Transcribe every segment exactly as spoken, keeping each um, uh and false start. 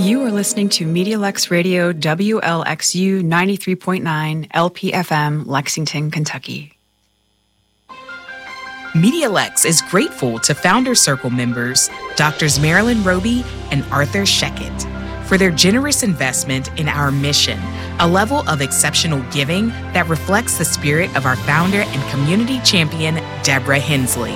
You are listening to MediaLex Radio W L X U ninety-three point nine L P F M, Lexington, Kentucky. MediaLex is grateful to Founder Circle members, Doctors Marilyn Roby and Arthur Sheckett, for their generous investment in our mission, a level of exceptional giving that reflects the spirit of our founder and community champion, Deborah Hensley.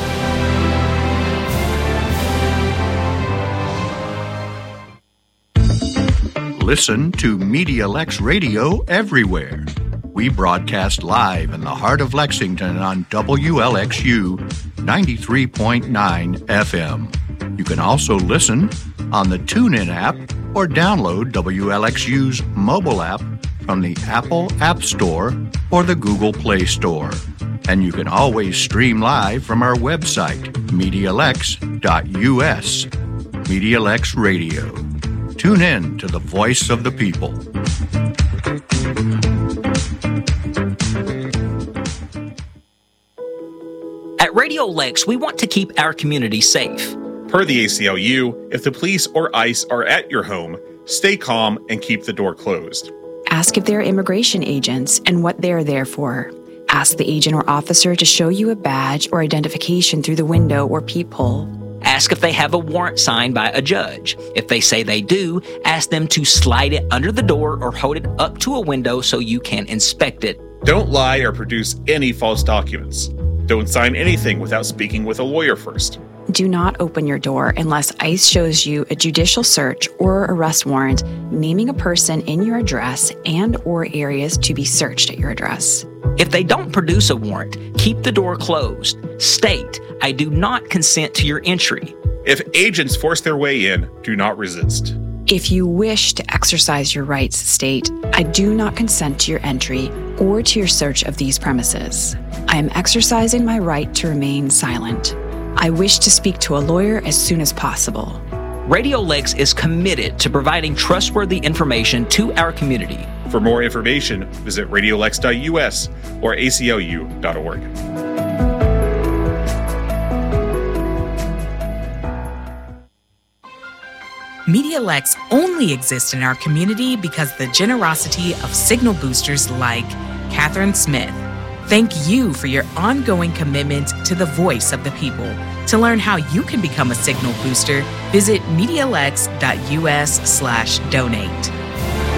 Listen to MediaLex Radio everywhere. We broadcast live in the heart of Lexington on W L X U ninety-three point nine F M. You can also listen on the TuneIn app or download W L X U's mobile app from the Apple App Store or the Google Play Store. And you can always stream live from our website, medialex dot U S. MediaLex Radio. Tune in to the voice of the people. At Radio Lex, we want to keep our community safe. Per the A C L U, if the police or ICE are at your home, stay calm and keep the door closed. Ask if they're immigration agents and what they're there for. Ask the agent or officer to show you a badge or identification through the window or peephole. Ask if they have a warrant signed by a judge. If they say they do, ask them to slide it under the door or hold it up to a window so you can inspect it. Don't lie or produce any false documents. Don't sign anything without speaking with a lawyer first. Do not open your door unless ICE shows you a judicial search or arrest warrant naming a person in your address and or areas to be searched at your address. If they don't produce a warrant, keep the door closed. State, I do not consent to your entry. If agents force their way in, do not resist. If you wish to exercise your rights, state, I do not consent to your entry or to your search of these premises. I am exercising my right to remain silent. I wish to speak to a lawyer as soon as possible. Radio Lex is committed to providing trustworthy information to our community. For more information, visit radiolex dot U S or A C L U dot org. MediaLex only exists in our community because of the generosity of signal boosters like Catherine Smith. Thank you for your ongoing commitment to the voice of the people. To learn how you can become a signal booster, visit medialex dot U S slash donate.